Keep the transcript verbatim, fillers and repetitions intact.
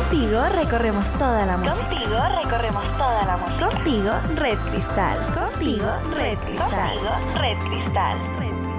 Contigo recorremos toda la música. Contigo recorremos toda la música. Contigo, Red Cristal. Contigo, Red Cristal. Contigo, Red Cristal. Red